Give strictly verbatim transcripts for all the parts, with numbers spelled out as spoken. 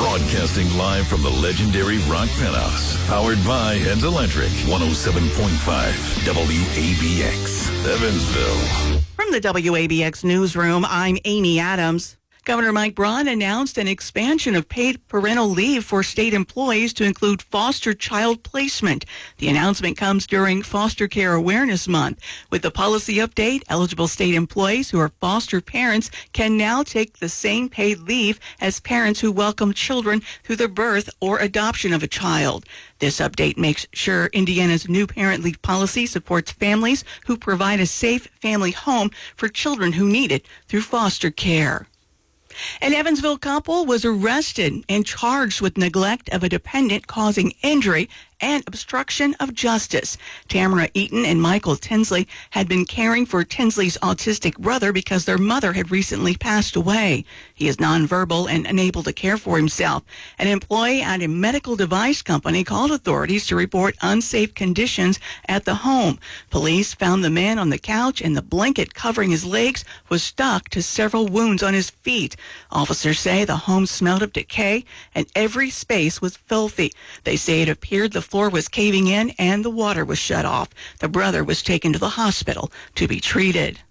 Broadcasting live from the legendary Rock Penthouse. Powered by Heads Electric. one oh seven point five W A B X, Evansville. From the W A B X newsroom, I'm Amy Adams. Governor Mike Braun announced an expansion of paid parental leave for state employees to include foster child placement. The announcement comes during Foster Care Awareness Month. With the policy update, eligible state employees who are foster parents can now take the same paid leave as parents who welcome children through the birth or adoption of a child. This update makes sure Indiana's new parent leave policy supports families who provide a safe family home for children who need it through foster care. An Evansville couple was arrested and charged with neglect of a dependent causing injury and obstruction of justice. Tamara Eaton and Michael Tinsley had been caring for Tinsley's autistic brother because their mother had recently passed away. He is nonverbal and unable to care for himself. An employee at a medical device company called authorities to report unsafe conditions at the home. Police found the man on the couch and the blanket covering his legs was stuck to several wounds on his feet. Officers say the home smelled of decay and every space was filthy. They say it appeared the floor was caving in and the water was shut off. The brother was taken to the hospital to be treated.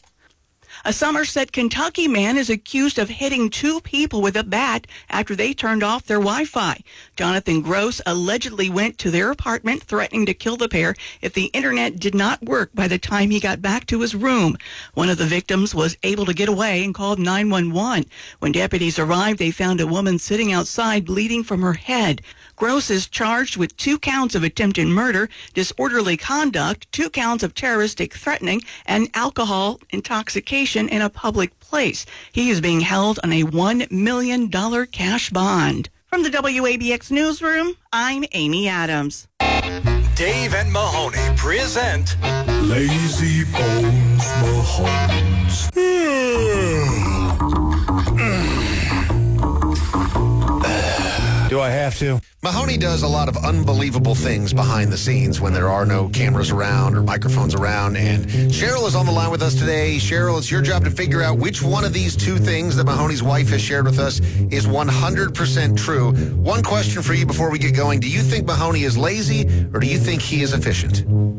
A Somerset, Kentucky man is accused of hitting two people with a bat after they turned off their Wi-Fi. Jonathan Gross allegedly went to their apartment threatening to kill the pair if the internet did not work by the time he got back to his room. One of the victims was able to get away and called nine one one. When deputies arrived, they found a woman sitting outside bleeding from her head. Gross is charged with two counts of attempted murder, disorderly conduct, two counts of terroristic threatening, and alcohol intoxication in a public place. He is being held on a one million dollars cash bond. From the W A B X newsroom, I'm Amy Adams. Dave and Mahoney present Lazy Bones Mahomes. Do I have to? Mahoney does a lot of unbelievable things behind the scenes when there are no cameras around or microphones around. And Cheryl is on the line with us today. Cheryl, it's your job to figure out which one of these two things that Mahoney's wife has shared with us is one hundred percent true. One question for you before we get going. Do you think Mahoney is lazy or do you think he is efficient?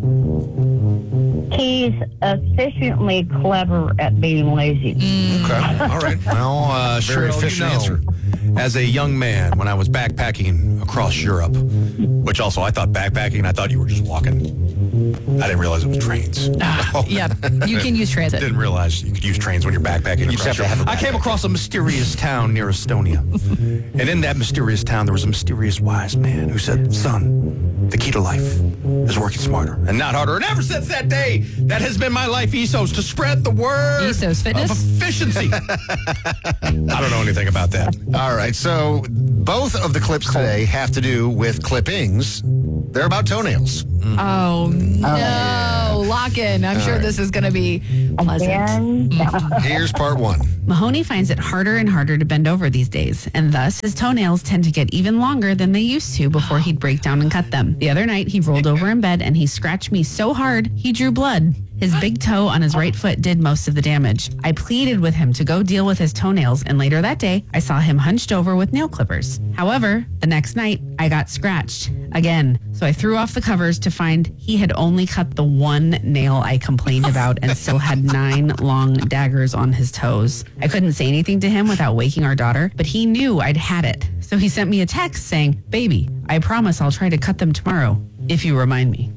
He's efficiently clever at being lazy. Mm. Okay. All right. Well, uh, Very Cheryl, efficient you know, answer. As a young man, when I was backpacking across Europe, which also I thought backpacking, I thought you were just walking. I didn't realize it was trains. Ah, yeah, you can use transit. Didn't realize you could use trains when you're backpacking. You just have to have a I came backpack. across a mysterious town near Estonia. And in that mysterious town, there was a mysterious wise man who said, son, the key to life is working smarter and not harder. And ever since that day, that has been my life ethos, to spread the word Ethos, fitness? of efficiency. I don't know anything about that. All right. So both of the clips today have to do with clippings. They're about toenails. Oh, no. Lock in. I'm sure right. this is going to be pleasant. And Here's part one. Mahoney finds it harder and harder to bend over these days, and thus his toenails tend to get even longer than they used to before he'd break down and cut them. The other night, he rolled over in bed and he scratched me so hard, he drew blood. His big toe on his right foot did most of the damage. I pleaded with him to go deal with his toenails, and later that day, I saw him hunched over with nail clippers. However, the next night, I got scratched again. So I threw off the covers to find he had only cut the one nail I complained about and still had nine long daggers on his toes. I couldn't say anything to him without waking our daughter, but he knew I'd had it. So he sent me a text saying, baby, I promise I'll try to cut them tomorrow, if you remind me.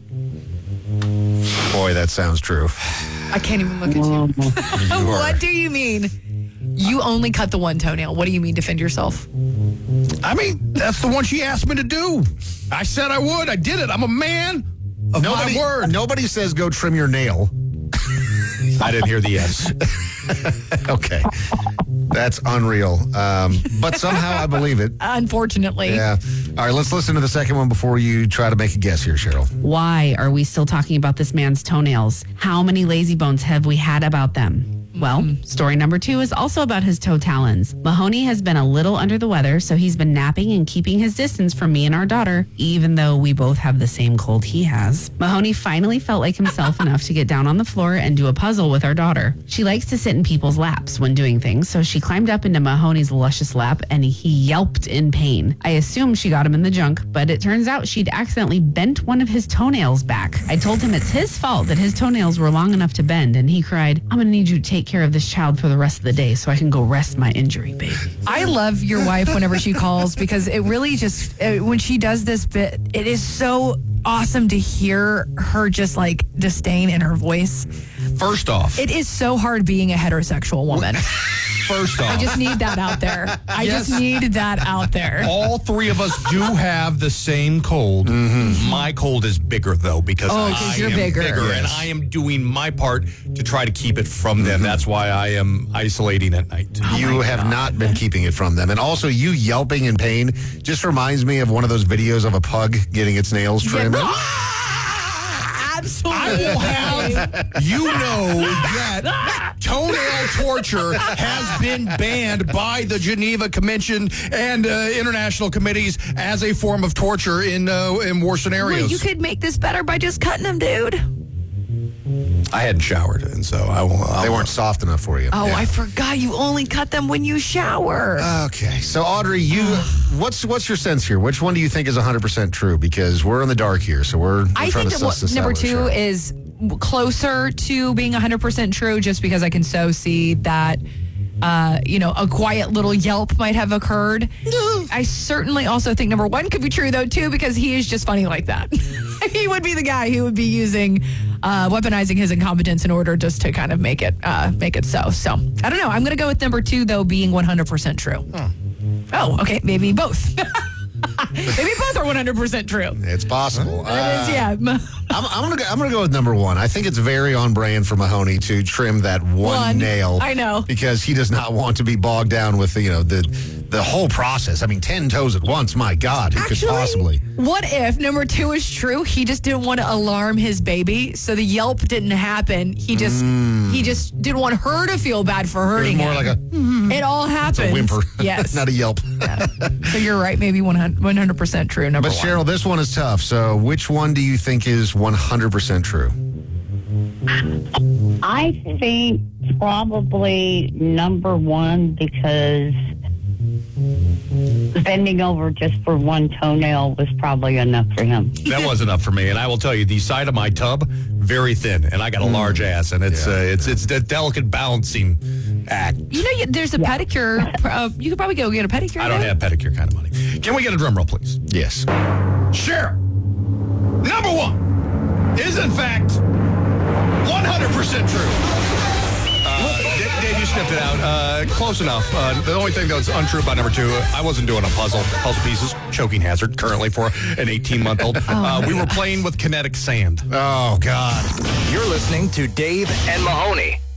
Boy, that sounds true. I can't even look at you. What do you mean? You only cut the one toenail. What do you mean defend yourself? I mean, that's the one she asked me to do. I said I would. I did it. I'm a man of Nobody, my word. nobody says go trim your nail. I didn't hear the yes. Okay. That's unreal. Um, but somehow I believe it. Unfortunately. Yeah. All right, let's listen to the second one before you try to make a guess here, Cheryl. Why are we still talking about this man's toenails? How many lazy bones have we had about them? Well, story number two is also about his toe talons. Mahoney has been a little under the weather, so he's been napping and keeping his distance from me and our daughter, even though we both have the same cold he has. Mahoney finally felt like himself enough to get down on the floor and do a puzzle with our daughter. She likes to sit in people's laps when doing things, so she climbed up into Mahoney's luscious lap and he yelped in pain. I assumed she got him in the junk, but it turns out she'd accidentally bent one of his toenails back. I told him it's his fault that his toenails were long enough to bend, and he cried, I'm gonna need you to take care of this child for the rest of the day so I can go rest my injury, baby. I love your wife whenever she calls because it really just, uh, when she does this bit, it is so awesome to hear her just like disdain in her voice. First off, it is so hard being a heterosexual woman. First off, I just need that out there. I Yes. just need that out there. all three of us do have the same cold. Mm-hmm. My cold is bigger, though, because Oh, I 'cause you're am bigger. and I am doing my part to try to keep it from them. That's why I am isolating at night. You have not been keeping it from them. And also, you yelping in pain just reminds me of one of those videos of a pug getting its nails trimmed. Absolutely. I will have you know that toenail torture has been banned by the Geneva Convention and uh, international committees as a form of torture in uh, in war scenarios. Well, you could make this better by just cutting them, dude. I hadn't showered, and so I will. They weren't soft enough for you. Oh, Yeah. I forgot. You only cut them when you shower. Okay, so Audrey, you what's what's your sense here? Which one do you think is one hundred percent true? Because we're in the dark here, so we're, we're I trying think to that what, suss this number out. two is closer to being one hundred percent true just because I can so see that, uh, you know, a quiet little yelp might have occurred. I certainly also think number one could be true, though, too, because he is just funny like that. He would be the guy who would be using, uh, weaponizing his incompetence in order just to kind of make it, uh, make it so. So, I don't know. I'm going to go with number two, though, being one hundred percent true. Huh. Oh, okay. Maybe both. Maybe both are one hundred percent true. It's possible. That is, yeah. I'm, I'm gonna go, I'm gonna go with number one. I think it's very on brand for Mahoney to trim that one, One. nail. I know. Because he does not want to be bogged down with the, you know the the whole process. I mean, ten toes at once. My God, who Actually, could possibly? What if number two is true? He just didn't want to alarm his baby, so the yelp didn't happen. He just he just didn't want her to feel bad for It was hurting more him. like a, It all happened. a whimper. Yes. Not a yelp. So you're right. Maybe one hundred percent true. Number But one. Cheryl, this one is tough. So which one do you think is one hundred percent true? I think probably number one because bending over just for one toenail was probably enough for him. That was enough for me, and I will tell you, the side of my tub very thin, and I got a large ass, and it's Yeah. uh, it's it's a delicate balancing act. You know, you- there's a pedicure. Uh, you could probably go get a pedicure. I don't there. have pedicure kind of money. Can we get a drum roll, please? Yes. Cheryl, number one is in fact one hundred percent true. Uh, D- Dave, you sniffed it out. Uh, close enough. Uh, the only thing that's untrue about number two, I wasn't doing a puzzle. Puzzle pieces, choking hazard currently for an eighteen-month-old. Uh, we were playing with kinetic sand. Oh God. You're listening to Dave and Mahoney.